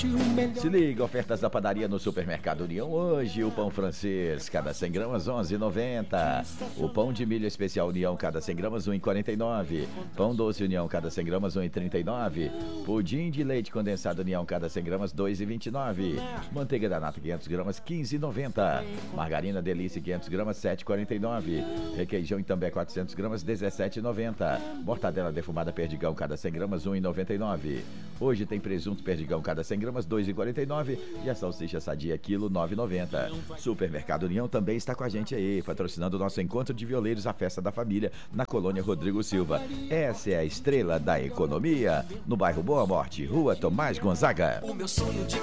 Se liga, ofertas da padaria no Supermercado União hoje. O pão francês, cada 100 gramas, 11,90. O pão de milho especial União, cada 100 gramas, 1,49. Pão doce União, cada 100 gramas, 1,39. Pudim de leite condensado União, cada 100 gramas, 2,29. Manteiga da nata, 500 gramas, 15,90. Margarina Delícia, 500 gramas, 7,49. Requeijão Itambé, 400 gramas, 17,90. Mortadela defumada Perdigão, cada 100 gramas, 1,99. Hoje tem presunto Perdigão, cada 100 gramas, 2,49. E a salsicha sadia, quilo, 9,90. Supermercado União também está com a gente aí, patrocinando o nosso encontro de violeiros, a festa da família, na colônia Rodrigo Silva. Essa é a estrela da economia, no bairro Boa Morte, rua Tomás Gonzaga. O meu sonho de